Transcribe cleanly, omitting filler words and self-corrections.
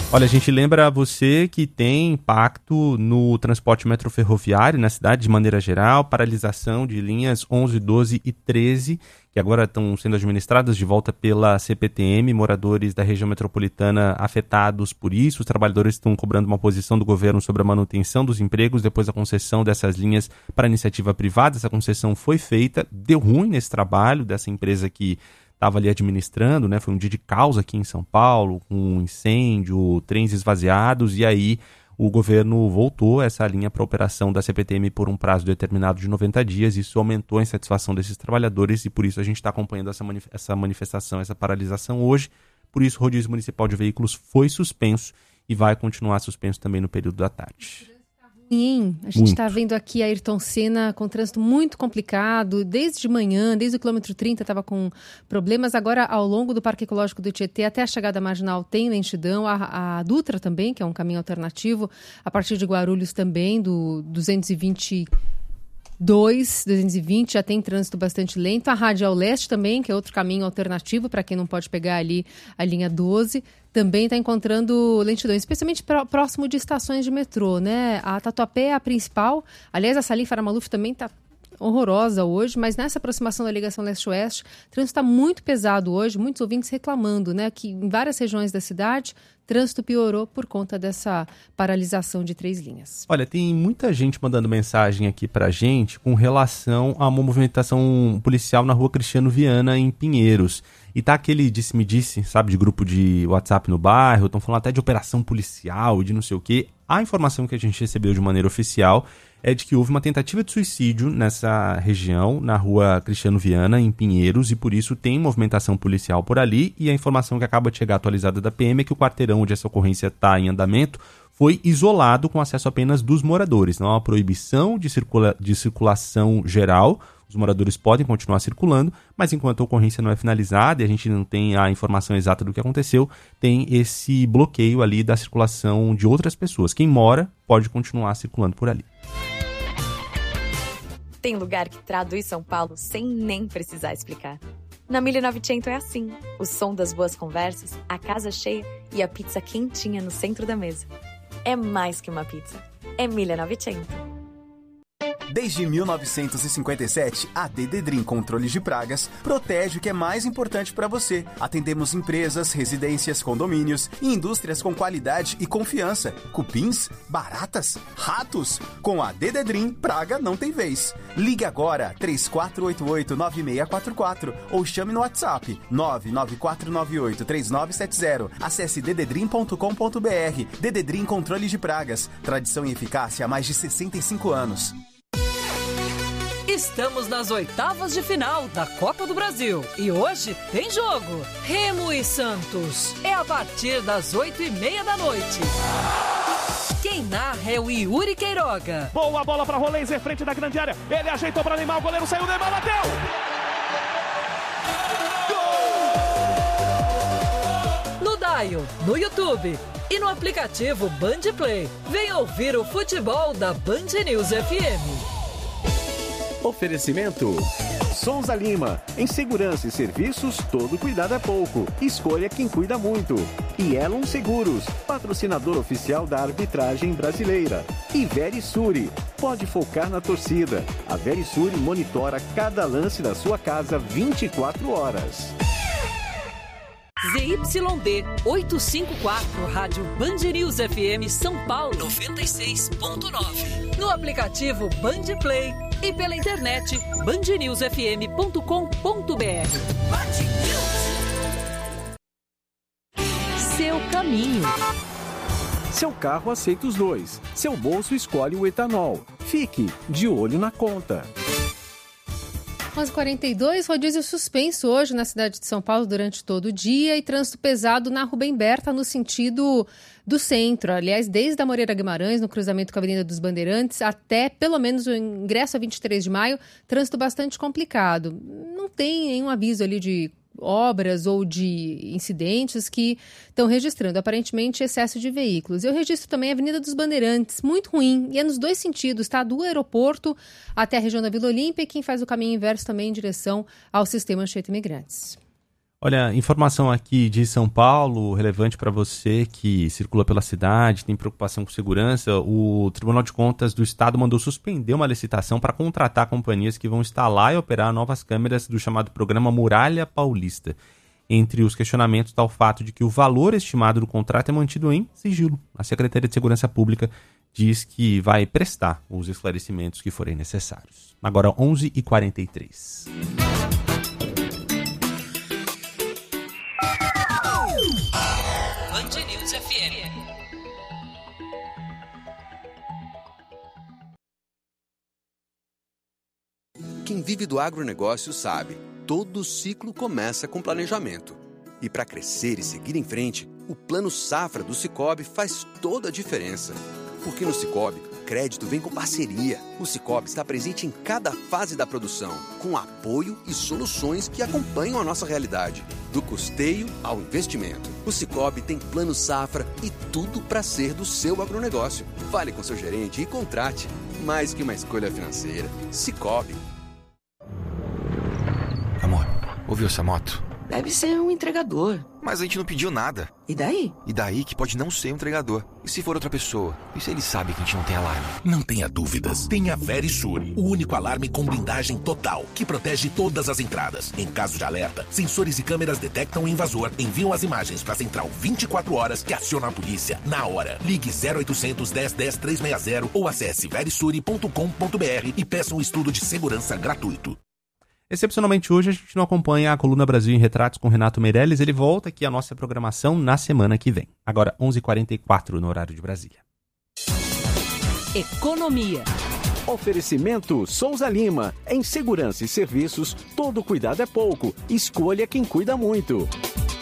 Olha, a gente lembra a você que tem impacto no transporte metroferroviário na cidade de maneira geral, paralisação de linhas 11, 12 e 13, que agora estão sendo administradas de volta pela CPTM, moradores da região metropolitana afetados por isso. Os trabalhadores estão cobrando uma posição do governo sobre a manutenção dos empregos depois da concessão dessas linhas para iniciativa privada. Essa concessão foi feita, deu ruim nesse trabalho dessa empresa que estava ali administrando, né? Foi um dia de caos aqui em São Paulo, com um incêndio, trens esvaziados, e aí o governo voltou essa linha para a operação da CPTM por um prazo determinado de 90 dias. Isso aumentou a insatisfação desses trabalhadores e por isso a gente está acompanhando essa manifestação, essa paralisação hoje. Por isso o rodízio municipal de veículos foi suspenso e vai continuar suspenso também no período da tarde. A gente está vendo aqui a Ayrton Senna com trânsito muito complicado, desde de manhã, desde o quilômetro 30 estava com problemas, agora ao longo do Parque Ecológico do Tietê até a chegada marginal tem lentidão, a Dutra também, que é um caminho alternativo, a partir de Guarulhos também, do 220 já tem trânsito bastante lento. A Radial Leste também, que é outro caminho alternativo para quem não pode pegar ali a linha 12, também está encontrando lentidão, especialmente próximo de estações de metrô, né? A Tatuapé é a principal. Aliás, a Salim Faramaluf também está horrorosa hoje, mas nessa aproximação da ligação leste-oeste, o trânsito está muito pesado hoje, muitos ouvintes reclamando, né, que em várias regiões da cidade, o trânsito piorou por conta dessa paralisação de 3 linhas. Olha, tem muita gente mandando mensagem aqui pra gente com relação a uma movimentação policial na rua Cristiano Viana, em Pinheiros. E tá aquele disse-me-disse, sabe, de grupo de WhatsApp no bairro, estão falando até de operação policial e de não sei o quê. A informação que a gente recebeu de maneira oficial é de que houve uma tentativa de suicídio nessa região, na rua Cristiano Viana, em Pinheiros, e por isso tem movimentação policial por ali. E a informação que acaba de chegar atualizada da PM é que o quarteirão onde essa ocorrência está em andamento foi isolado com acesso apenas dos moradores. Não há uma proibição de circulação geral. Os moradores podem continuar circulando, mas enquanto a ocorrência não é finalizada e a gente não tem a informação exata do que aconteceu, tem esse bloqueio ali da circulação de outras pessoas. Quem mora pode continuar circulando por ali. Tem lugar que traduz São Paulo sem nem precisar explicar. Na 1900 é assim. O som das boas conversas, a casa cheia e a pizza quentinha no centro da mesa. É mais que uma pizza. É 1900. Desde 1957, a Dededrim Controle de Pragas protege o que é mais importante para você. Atendemos empresas, residências, condomínios e indústrias com qualidade e confiança. Cupins, baratas, ratos. Com a Dededrim, praga não tem vez. Ligue agora 3488-9644 ou chame no WhatsApp 99498-3970. Acesse dededrim.com.br. Dededrim Controle de Pragas. Tradição e eficácia há mais de 65 anos. Estamos nas oitavas de final da Copa do Brasil e hoje tem jogo. Remo e Santos. É a partir das 8h30 da noite. Quem narra é o Yuri Queiroga. Boa bola para Rolenzer, frente da grande área. Ele ajeitou para Neymar, o goleiro saiu, Neymar bateu. No Dial, no YouTube e no aplicativo Band Play. Venha ouvir o futebol da Band News FM. Oferecimento Souza Lima. Em segurança e serviços, todo cuidado é pouco. Escolha quem cuida muito. E Elon Seguros, patrocinador oficial da arbitragem brasileira. E Verisuri. Pode focar na torcida. A Verisuri monitora cada lance da sua casa 24 horas. ZYD 854, Rádio Band News FM São Paulo 96.9. No aplicativo Band Play e pela internet bandnewsfm.com.br. Seu caminho. Seu carro aceita os dois. Seu bolso escolhe o etanol. Fique de olho na conta. 11h42, rodízio suspenso hoje na cidade de São Paulo durante todo o dia e trânsito pesado na Rubem Berta no sentido do centro. Aliás, desde a Moreira Guimarães, no cruzamento com a Avenida dos Bandeirantes, até pelo menos o ingresso a 23 de maio, trânsito bastante complicado. Não tem nenhum aviso ali de obras ou de incidentes que estão registrando, aparentemente, excesso de veículos. Eu registro também a Avenida dos Bandeirantes, muito ruim, e é nos dois sentidos, tá? Do aeroporto até a região da Vila Olímpia, e quem faz o caminho inverso também em direção ao sistema Anchieta Imigrantes. Olha, informação aqui de São Paulo, relevante para você que circula pela cidade, tem preocupação com segurança. O Tribunal de Contas do Estado mandou suspender uma licitação para contratar companhias que vão instalar e operar novas câmeras do chamado programa Muralha Paulista. Entre os questionamentos está o fato de que o valor estimado do contrato é mantido em sigilo. A Secretaria de Segurança Pública diz que vai prestar os esclarecimentos que forem necessários. Agora, 11h43. Quem vive do agronegócio sabe, todo ciclo começa com planejamento. E para crescer e seguir em frente, o Plano Safra do Sicoob faz toda a diferença. Porque no Sicoob, crédito vem com parceria. O Sicoob está presente em cada fase da produção, com apoio e soluções que acompanham a nossa realidade. Do custeio ao investimento. O Sicoob tem Plano Safra e tudo para ser do seu agronegócio. Fale com seu gerente e contrate. Mais que uma escolha financeira. Sicoob. Amor, ouviu essa moto? Deve ser um entregador. Mas a gente não pediu nada. E daí? E daí que pode não ser um entregador. E se for outra pessoa? E se ele sabe que a gente não tem alarme? Não tenha dúvidas. Tenha a Verisure, o único alarme com blindagem total, que protege todas as entradas. Em caso de alerta, sensores e câmeras detectam o invasor, enviam as imagens para a central 24 horas que aciona a polícia na hora. Ligue 0800 10 10 360 ou acesse verisure.com.br e peça um estudo de segurança gratuito. Excepcionalmente hoje a gente não acompanha a Coluna Brasil em Retratos com Renato Meirelles, ele volta aqui à nossa programação na semana que vem. Agora 11h44 no horário de Brasília. Economia. Oferecimento Souza Lima. Em segurança e serviços, todo cuidado é pouco. Escolha quem cuida muito.